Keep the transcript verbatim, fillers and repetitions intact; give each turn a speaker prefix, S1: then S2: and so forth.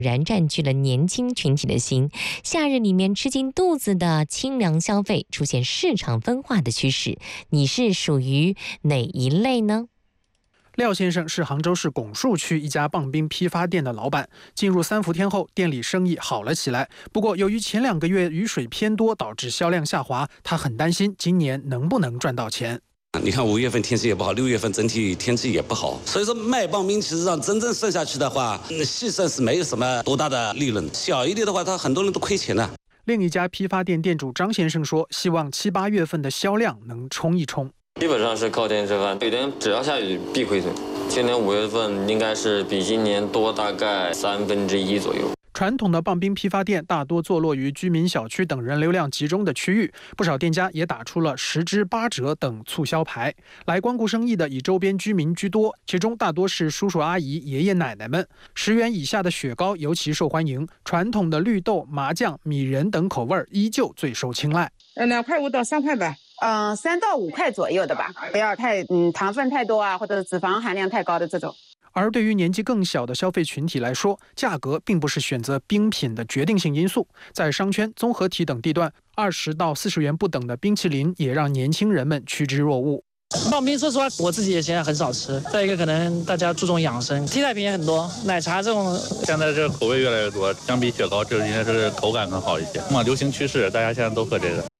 S1: 然占据了年轻群体的心。夏日里面吃进肚子的清凉消费出现市场分化的趋势，你是属于哪一类呢？
S2: 廖先生是杭州市拱墅区一家棒冰批发店的老板，进入三伏天后，店里生意好了起来。不过，由于前两个月雨水偏多，导致销量下滑，他很担心今年能不能赚到钱。
S3: 你看五月份天气也不好，六月份整体天气也不好，所以说卖棒冰其实上真正剩下去的话，细算是没有什么多大的利润，小一点的话，他很多人都亏钱的。
S2: 另一家批发店店主张先生说，希望七八月份的销量能冲一冲。
S4: 基本上是靠天吃饭，北京只要下雨必亏损。今年五月份应该是比今年多大概三分之一左右。
S2: 传统的棒冰批发店大多坐落于居民小区等人流量集中的区域，不少店家也打出了十支八折等促销牌。来光顾生意的以周边居民居多，其中大多是叔叔阿姨、爷爷奶奶们。十元以下的雪糕尤其受欢迎，传统的绿豆、麻酱、米仁等口味依旧最受青睐。
S5: 呃，两块五到三块吧。
S6: 嗯，三到五块左右的吧，不要太嗯糖分太多啊，或者脂肪含量太高的这种。
S2: 而对于年纪更小的消费群体来说，价格并不是选择冰品的决定性因素。在商圈、综合体等地段，二十到四十元不等的冰淇淋也让年轻人们趋之若鹜。
S7: 棒冰，说实话，我自己也现在很少吃。再一个，可能大家注重养生，替代品也很多，奶茶这种。
S8: 现在这口味越来越多，相比雪糕，这应该是口感更好一些。嘛，流行趋势，大家现在都喝这个。